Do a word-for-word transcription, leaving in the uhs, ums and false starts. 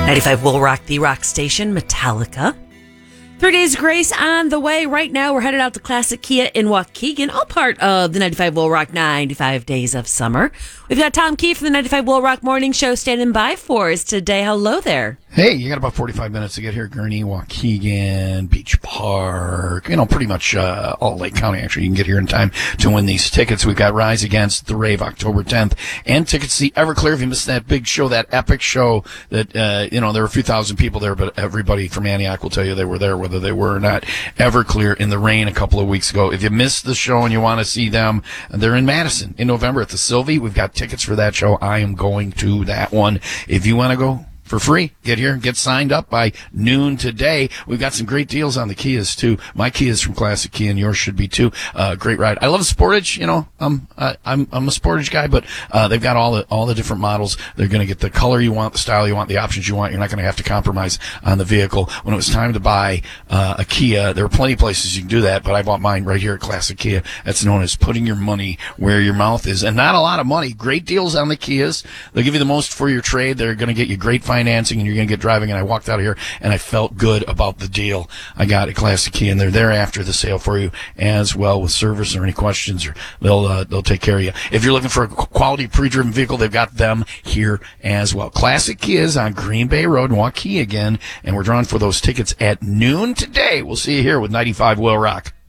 ninety-five Will Rock, the rock station, Metallica. Three Days of Grace on the way. Right now, we're headed out to Classic Kia in Waukegan, all part of the ninety-five Will Rock ninety-five Days of Summer. We've got Tom Key from the ninety-five Will Rock Morning Show standing by for us today. Hello there. Hey, you got about forty-five minutes to get here. Gurnee, Waukegan, Beach Park, you know, pretty much uh, all Lake County, actually. You can get here in time to win these tickets. We've got Rise Against the Rave October tenth and tickets to the Everclear. If you missed that big show, that epic show that, uh, you know, there were a few thousand people there, but everybody from Antioch will tell you they were there, whether they were or not. Everclear in the rain a couple of weeks ago. If you missed the show and you want to see them, they're in Madison in November at the Sylvie. We've got tickets for that show. I am going to that one. If you want to go for free, get here and get signed up by noon today. We've got some great deals on the Kias, too. My Kia is from Classic Kia, and yours should be, too. Uh, great ride. I love Sportage. You know, I'm, uh, I'm, I'm a Sportage guy, but, uh, they've got all the, all the different models. They're going to get the color you want, the style you want, the options you want. You're not going to have to compromise on the vehicle. When it was time to buy, uh, a Kia, there were plenty of places you can do that, but I bought mine right here at Classic Kia. That's known as putting your money where your mouth is. And not a lot of money. Great deals on the Kias. They'll give you the most for your trade. They're going to get you great financing, and you're going to get driving. And I walked out of here and I felt good about the deal I got at Classic Kia, and they're there after the sale for you as well with service or any questions, or they'll uh, they'll take care of you. If you're looking for a quality pre-driven vehicle, they've got them here as well. Classic Kia is on Green Bay Road in Waukegan, and we're drawing for those tickets at noon today. We'll see you here with ninety-five Will Rock.